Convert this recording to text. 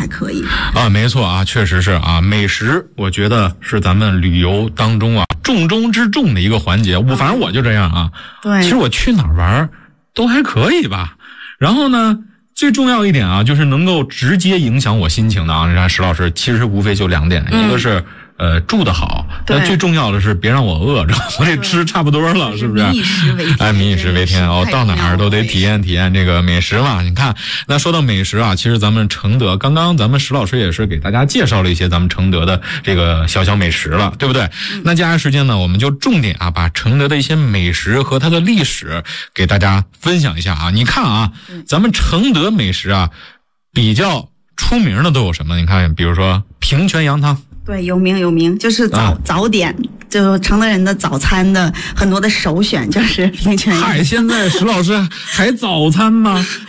还可以啊。没错啊，确实是啊，美食我觉得是咱们旅游当中啊重中之重的一个环节。反正我就这样啊。 对， 其实我去哪儿玩都还可以吧。然后呢，最重要一点啊，就是能够直接影响我心情的啊。你看石老师，其实无非就2点，一个是住得好，但最重要的是别让我饿着，我得吃差不多了，是不是？ 民以食为天， 哎，民以食为天哦，到哪儿都得体验体验这个美食嘛。你看，那说到美食啊，其实咱们承德，刚刚咱们石老师也是给大家介绍了一些咱们承德的这个小小美食了，对不对？那接下来时间呢，我们就重点啊，把承德的一些美食和它的历史给大家分享一下啊。你看啊，咱们承德美食啊，比较出名的都有什么？你看，比如说平泉羊汤。 对，有名，就是早点，就承德人的早餐的很多的首选就是平泉羊汤。 嗨，现在石老师还早餐吗？